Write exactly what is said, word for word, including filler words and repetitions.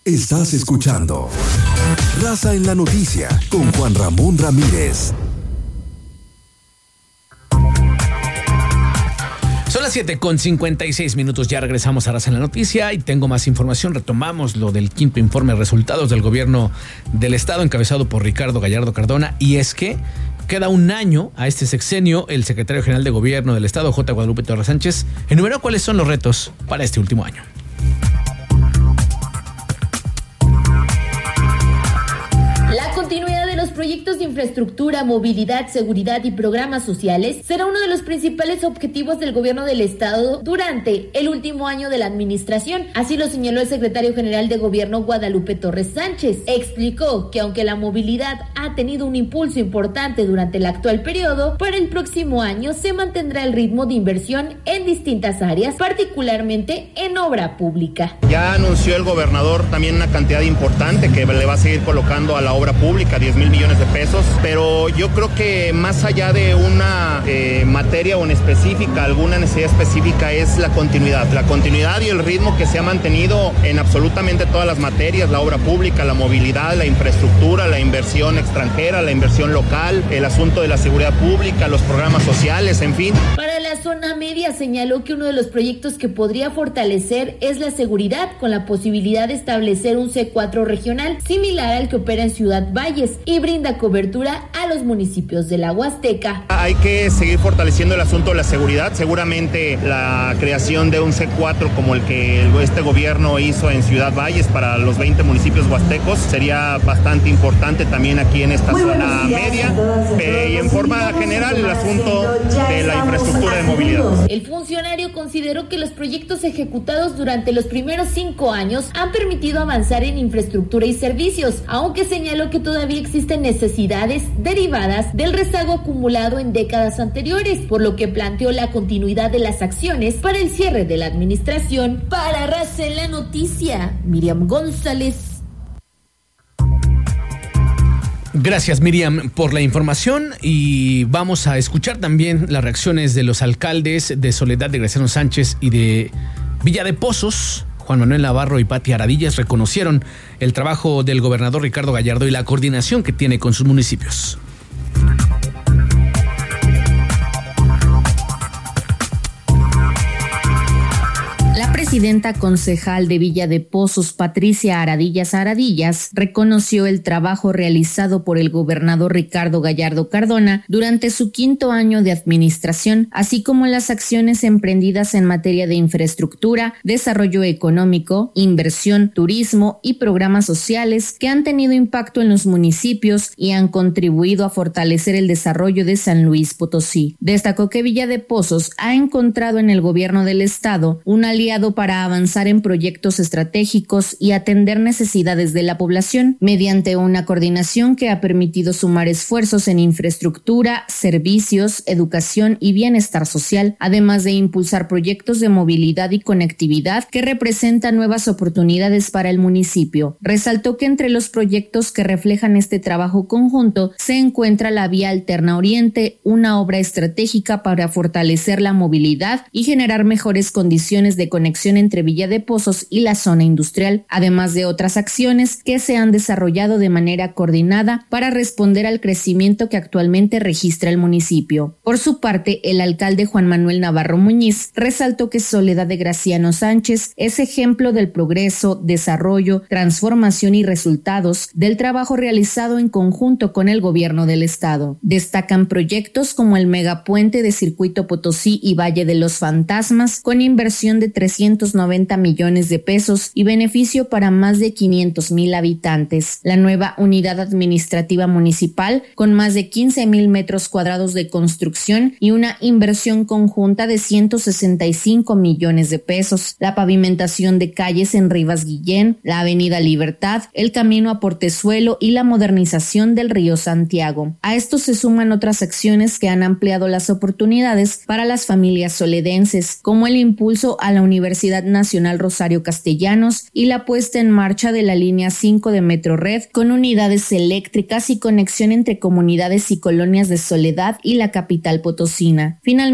Estás escuchando Raza en la Noticia con Juan Ramón Ramírez. Son las siete con cincuenta y seis minutos, ya regresamos a Raza en la Noticia y tengo más información. Retomamos lo del quinto informe de resultados del gobierno del estado encabezado por Ricardo Gallardo Cardona, y es que queda un año a este sexenio. El secretario general de gobierno del estado, J. Guadalupe Torres Sánchez, enumeró cuáles son los retos para este último año. La continuidad de los proyectos de infraestructura, movilidad, seguridad y programas sociales será uno de los principales objetivos del gobierno del estado durante el último año de la administración. Así lo señaló el secretario general de gobierno, Guadalupe Torres Sánchez. Explicó que aunque la movilidad ha tenido un impulso importante durante el actual periodo, para el próximo año se mantendrá el ritmo de inversión en distintas áreas, particularmente en obra pública. Ya anunció el gobernador también una cantidad importante que le va a seguir colocando a la obra pública, diez mil millones de pesos, pero yo creo que más allá de una eh, materia o en específica, alguna necesidad específica, es la continuidad, la continuidad y el ritmo que se ha mantenido en absolutamente todas las materias, la obra pública, la movilidad, la infraestructura, la inversión extranjera, la inversión local, el asunto de la seguridad pública, los programas sociales, en fin. Para la zona media señaló que uno de los proyectos que podría fortalecer es la seguridad, con la posibilidad de establecer un C cuatro regional, similar al que opera en Ciudad Valles, y brinda cobertura a los municipios de la Huasteca. Hay que seguir fortaleciendo el asunto de la seguridad. Seguramente la creación de un C cuatro como el que este gobierno hizo en Ciudad Valles para los veinte municipios huastecos sería bastante importante también aquí en esta Muy zona media. Eh, y en forma general el asunto de la infraestructura de movilidad. El funcionario consideró que los proyectos ejecutados durante los primeros cinco años han permitido avanzar en infraestructura y servicios, aunque señaló que todavía existen necesidades derivadas del rezago acumulado en décadas anteriores, por lo que planteó la continuidad de las acciones para el cierre de la administración. Para Raza en la Noticia, Miriam González. Gracias, Miriam, por la información, y vamos a escuchar también las reacciones de los alcaldes de Soledad de Graciano Sánchez y de Villa de Pozos. Juan Manuel Navarro y Pati Aradillas reconocieron el trabajo del gobernador Ricardo Gallardo y la coordinación que tiene con sus municipios. La presidenta concejal de Villa de Pozos, Patricia Aradillas Aradillas, reconoció el trabajo realizado por el gobernador Ricardo Gallardo Cardona durante su quinto año de administración, así como las acciones emprendidas en materia de infraestructura, desarrollo económico, inversión, turismo y programas sociales que han tenido impacto en los municipios y han contribuido a fortalecer el desarrollo de San Luis Potosí. Destacó que Villa de Pozos ha encontrado en el gobierno del estado un aliado para avanzar en proyectos estratégicos y atender necesidades de la población, mediante una coordinación que ha permitido sumar esfuerzos en infraestructura, servicios, educación y bienestar social, además de impulsar proyectos de movilidad y conectividad que representan nuevas oportunidades para el municipio. Resaltó que entre los proyectos que reflejan este trabajo conjunto se encuentra la Vía Alterna Oriente, una obra estratégica para fortalecer la movilidad y generar mejores condiciones de conexión entre Villa de Pozos y la zona industrial, además de otras acciones que se han desarrollado de manera coordinada para responder al crecimiento que actualmente registra el municipio. Por su parte, el alcalde Juan Manuel Navarro Muñiz resaltó que Soledad de Graciano Sánchez es ejemplo del progreso, desarrollo, transformación y resultados del trabajo realizado en conjunto con el gobierno del estado. Destacan proyectos como el megapuente de Circuito Potosí y Valle de los Fantasmas, con inversión de trescientos noventa millones de pesos y beneficio para más de quinientos mil habitantes. La nueva unidad administrativa municipal, con más de quince mil metros cuadrados de construcción y una inversión conjunta de ciento sesenta y cinco millones de pesos. La pavimentación de calles en Rivas Guillén, la Avenida Libertad, el camino a Portezuelo y la modernización del río Santiago. A esto se suman otras acciones que han ampliado las oportunidades para las familias soledenses, como el impulso a la Universidad Nacional Rosario Castellanos y la puesta en marcha de la línea cinco de Metro Red, con unidades eléctricas y conexión entre comunidades y colonias de Soledad y la capital potosina. Finalmente,